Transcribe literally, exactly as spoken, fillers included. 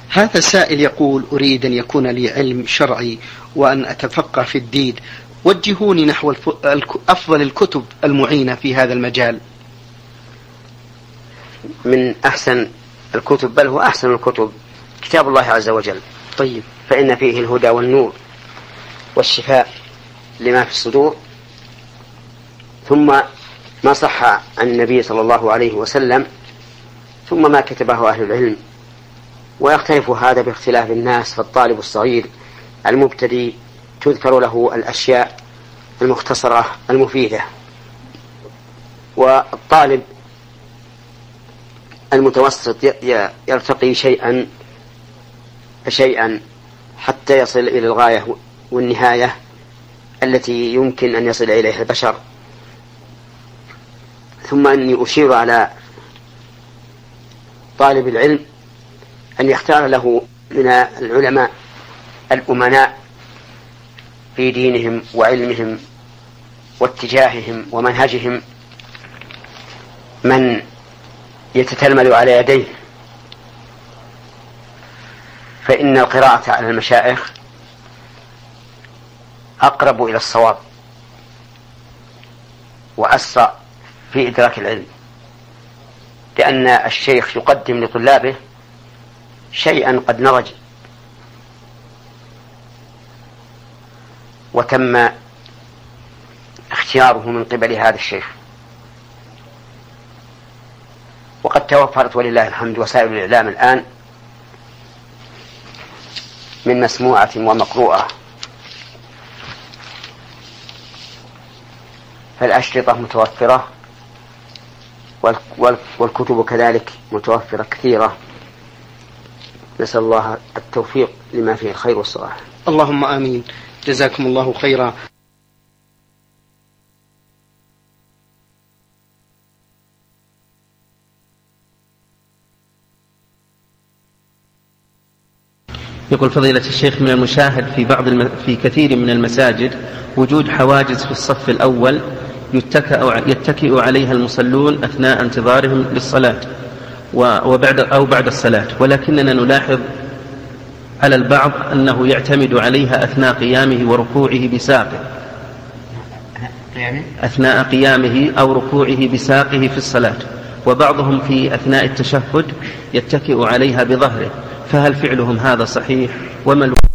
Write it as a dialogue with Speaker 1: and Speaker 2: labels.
Speaker 1: هذا سائل يقول: أريد أن يكون لي علم شرعي وأن أتفقه في الدين، وجهوني نحو أفضل الكتب المعينة في هذا المجال.
Speaker 2: من أحسن الكتب، بل هو أحسن الكتب، كتاب الله عز وجل.
Speaker 1: طيب.
Speaker 2: فإن فيه الهدى والنور والشفاء لما في الصدور، ثم ما صح عن النبي صلى الله عليه وسلم، ثم ما كتبه أهل العلم. ويختلف هذا باختلاف الناس، فالطالب الصغير المبتدئ تذكر له الأشياء المختصرة المفيدة، والطالب المتوسط يرتقي شيئا فشيئا حتى يصل إلى الغاية والنهاية التي يمكن أن يصل إليها البشر. ثم أني أشير على طالب العلم أن يختار له من العلماء الأمناء في دينهم وعلمهم واتجاههم ومنهجهم من يتتلمذ على يديه، فإن القراءة على المشايخ أقرب إلى الصواب وأسرع في إدراك العلم، لأن الشيخ يقدم لطلابه شيئا قد نضج وتم اختياره من قبل هذا الشيخ. وقد توفرت ولله الحمد وسائل الإعلام الآن من مسموعة ومقروءة، فالأشرطة متوفرة والكتب كذلك متوفرة كثيرة. نسأل الله التوفيق لما فيه الخير والصلاح.
Speaker 1: اللهم آمين. جزاكم الله خيرا.
Speaker 3: يقول فضيلة الشيخ: من المشاهد في بعض الم... في كثير من المساجد وجود حواجز في الصف الأول يتكئ, يتكئ عليها المصلون أثناء انتظارهم للصلاة وبعد أو بعد الصلاة، ولكننا نلاحظ على البعض أنه يعتمد عليها أثناء قيامه وركوعه بساقه أثناء قيامه أو ركوعه بساقه في الصلاة، وبعضهم في أثناء التشهد يتكئ عليها بظهره، فهل فعلهم هذا صحيح؟ وما